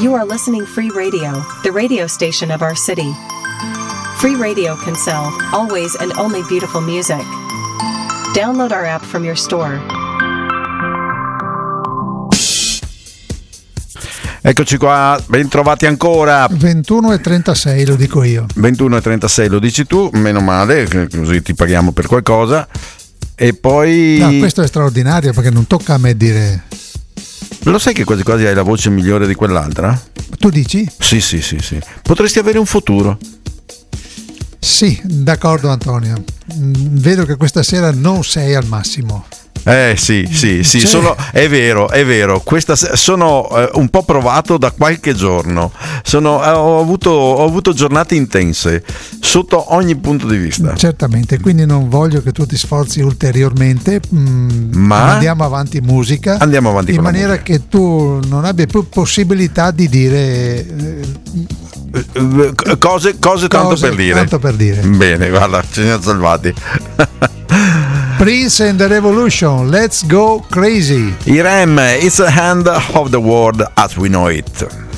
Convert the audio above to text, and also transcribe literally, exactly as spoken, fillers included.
You are listening Free Radio, the radio station of our city. Free Radio can sell, always and only beautiful music. Download our app from your store. Eccoci qua, ben trovati ancora. ventuno e trentasei lo dico io. ventuno e trentasei lo dici tu, meno male, così ti paghiamo per qualcosa. E poi... No, questo è straordinario perché non tocca a me dire... Lo sai che quasi quasi hai la voce migliore di quell'altra? Tu dici? Sì, sì, sì, sì. Potresti avere un futuro. Sì, d'accordo Antonio. Vedo che questa sera non sei al massimo. Eh sì, sì, sì, C'è... sono, è vero, è vero. Questa, sono eh, un po' provato da qualche giorno. Sono, eh, ho, avuto, ho avuto giornate intense sotto ogni punto di vista. Certamente, quindi non voglio che tu ti sforzi ulteriormente, mh, ma andiamo avanti musica. Andiamo avanti in con maniera la musica. che tu non abbia più possibilità di dire eh, cose, cose tanto cose, per dire. Tanto per dire. Bene, guarda, ci siamo salvati. Prince and the Revolution, Let's Go Crazy. I R E M, It's a Hand of the World as We Know It.